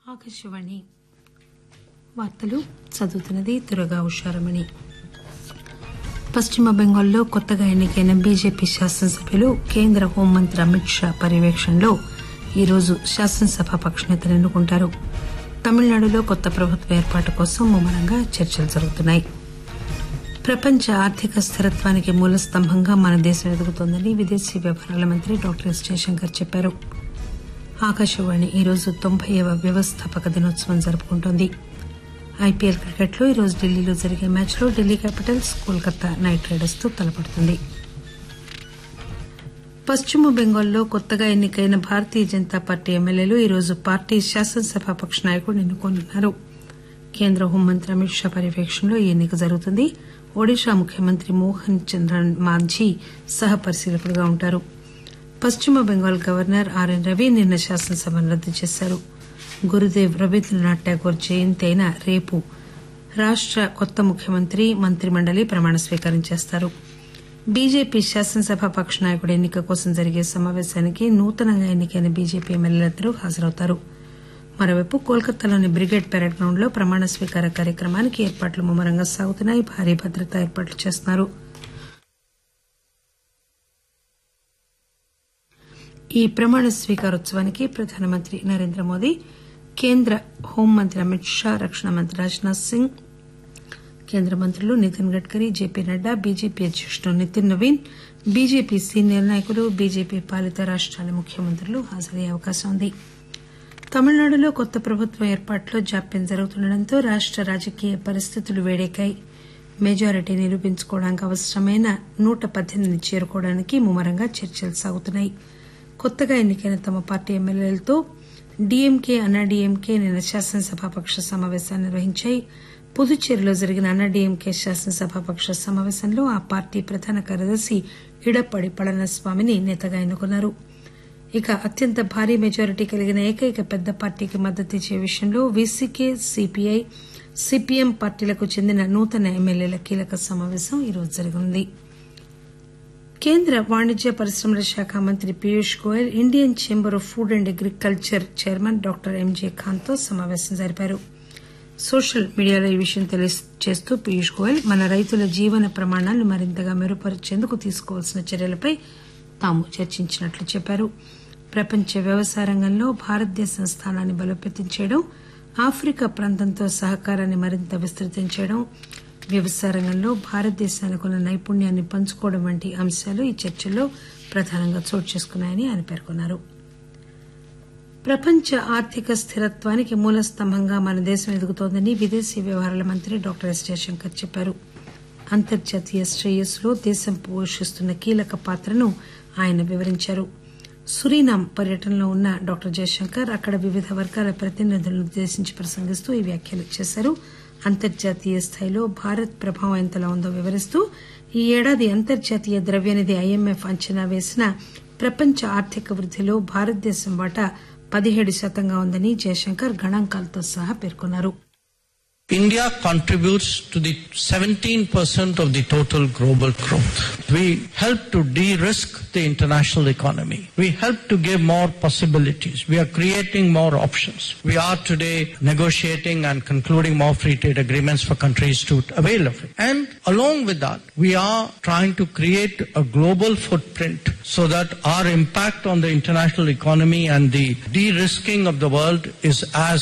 ఆకాశవాణి వార్తలు చదువుతున్నది దుర్గా ఉషారమణి. పశ్చిమ బెంగాల్లో కొత్తగా ఎన్నికైన బీజేపీ శాసనసభ్యులు కేంద్ర హోంమంత్రి అమిత్ షా పర్యవేక్షణలో ఈరోజు శాసనసభాపక్ష నేతను ఎన్నుకుంటారు. తమిళనాడులో కొత్త ప్రభుత్వ ఏర్పాటు కోసం ముమ్మరంగా చర్చలు జరుగుతున్నాయి. ప్రపంచ ఆర్థిక స్థిరత్వానికి మూల స్తంభంగా మన దేశం ఎదుగుతోందని విదేశీ వ్యవహారాల మంత్రి డాక్టర్ ఎస్ జయశంకర్ చెప్పారు. ఆకాశవాణి ఈరోజు 90వ వ్యవస్థాపక దినోత్సవం జరుపుకుంటోంది. ఐపీఎల్ క్రికెట్లో ఈరోజు ఢిల్లీలో జరిగే మ్యాచ్లో Delhi Capitals Kolkata night riders తో తలపడుతుంది. పశ్చిమ బెంగాల్లో కొత్తగా ఎన్నికైన భారతీయ జనతా పార్టీ ఎమ్మెల్యేలు ఈరోజు పార్టీ శాసనసభాపక్ష నాయకుడిని ఎన్నుకోనున్నారు. కేంద్ర హోంమంత్రి అమిత్ షా పర్యవేక్షణలో ఈ ఎన్నిక జరుగుతుంది. ఒడిశా ముఖ్యమంత్రి మోహన్ చంద్రన్ మాంఝీ సహ పరిశీలకుడుగా ఉంటారు. పశ్చిమ బెంగాల్ గవర్నర్ ఆర్ఎన్ రవి నిన్న శాసనసభను రద్దు చేశారు. గురుదేవ్ రవీంద్రనాథ్ ఠాగూర్ జయంతి అయిన రేపు రాష్ట కొత్త ముఖ్యమంత్రి మంత్రిమండలి ప్రమాణ స్వీకారం చేస్తారు. బీజేపీ శాసనసభాపక్ష నాయకుడి ఎన్నిక కోసం జరిగే సమావేశానికి నూతనంగా ఎన్నికైన బీజేపీ ఎమ్మెల్యేలందరూ హాజరవుతారు. మరోవైపు కోల్కతాలోని బ్రిగేడ్ పెరేడ్ గ్రౌండ్ లో ప్రమాణ స్వీకార కార్యక్రమానికి ఏర్పాట్లు ముమ్మరంగా సాగుతున్నాయి. భారీ భద్రతా ఏర్పాట్లు చేస్తున్నారు. ఈ ప్రమాణ స్వీకారోత్సవానికి ప్రధానమంత్రి నరేంద్ర మోదీ, కేంద్ర హోంమంత్రి అమిత్ షా, రక్షణ మంత్రి రాజ్ నాథ్ సింగ్, కేంద్ర మంత్రులు నితిన్ గడ్కరీ, జేపీ నడ్డా, బీజేపీ అధ్యకుడు నితిన్ నవీన్, బీజేపీ సీనియర్ నాయకులు, బీజేపీ పాలిత రాష్టాల ముఖ్యమంత్రులు హాజరయ్యే అవకాశం ఉంది. తమిళనాడులో కొత్త ప్రభుత్వం ఏర్పాటులో జాప్యం జరుగుతుండటంతో రాష్ట రాజకీయ పరిస్థితులు వేడెక్కాయి. మెజారిటీ నిరూపించుకోవడానికి అవసరమైన 118 చేరుకోవడానికి ముమ్మరంగా చర్చలు సాగుతున్నాయి. కొత్తగా ఎన్నికైన తమ పార్టీ ఎమ్మెల్యేలతో డీఎంకే, అన్నాడీఎంకే నిన్న శాసనసభాపక్ష సమావేశాన్ని నిర్వహించాయి. పుదుచ్చేరిలో జరిగిన అన్నాడీఎంకే శాసనసభాపక్ష సమావేశంలో ఆ పార్టీ ప్రధాన కార్యదర్శి ఇడప్పాడి పళనిస్వామిని నేతగా ఎన్నుకున్నారు. ఇక అత్యంత భారీ మెజారిటీ కలిగిన ఏకైక పెద్ద పార్టీకి మద్దతిచ్చే విషయంలో వీసీకే, సీపీఐ, సీపీఎం పార్టీలకు చెందిన నూతన ఎమ్మెల్యేల కీలక సమావేశం ఈరోజు జరగనుంది. కేంద్ర వాణిజ్య పరిశ్రమల శాఖ మంత్రి Piyush Goyal Indian chamber of food and agriculture chairman doctor M J Khan తో సమావేశం జరిపారు. సోషల్ మీడియాలో ఈ విషయం తెలియజేస్తూ పీయూష్ గోయల్ మన రైతుల జీవన ప్రమాణాలను మరింతగా మెరుగుపరిచేందుకు తీసుకోవాల్సిన చర్యలపై తాము చర్చించినట్లు చెప్పారు. ప్రపంచ వ్యవసాయ రంగంలో భారతదేశం స్థానాన్ని బలోపేతం చేయడం, ఆఫ్రికా ప్రాంతంతో సహకారాన్ని మరింత విస్తృతం చేయడం, వ్యవసాయ రంగంలో భారతదేశానికి ఉన్న నైపుణ్యాన్ని పంచుకోవడం వంటి అంశాలు ఈ చర్చల్లో ప్రధానంగా చోటు చేసుకున్నాయని ఆయన పేర్కొన్నారు. ప్రపంచ ఆర్థిక స్థిరత్వానికి మూల స్తంభంగా మన దేశం ఎదుగుతోందని విదేశీ వ్యవహారాల మంత్రి డాక్టర్ ఎస్ జయశంకర్ చెప్పారు. అంతర్జాతీయ శ్రేయస్సులో దేశం పోషిస్తున్న కీలక పాత్రను ఆయన వివరించారు. సురీనామ్ పర్యటనలో ఉన్న డాక్టర్ జయశంకర్ అక్కడ వివిధ వర్గాల ప్రతినిధులను ఉద్దేశించి ప్రసంగిస్తూ ఈ వ్యాఖ్యలు చేశారు. అంతర్జాతీయ స్థాయిలో భారత్ ప్రభావం ఎంతలా ఉందో వివరిస్తూ ఈ ఏడాది అంతర్జాతీయ ద్రవ్యనిధి ఐఎంఎఫ్ అంచనా వేసిన ప్రపంచ ఆర్థిక వృద్దిలో భారతదేశం వాటా 17% ఉందని జయశంకర్ గణాంకాలతో సహా పేర్కొన్నారు. India contributes to the 17% of the total global growth. We help to de-risk the international economy. We help to give more possibilities. We are creating more options. We are today negotiating and concluding more free trade agreements for countries to avail of it. And along with that, we are trying to create a global footprint so that our impact on the international economy and the de-risking of the world is as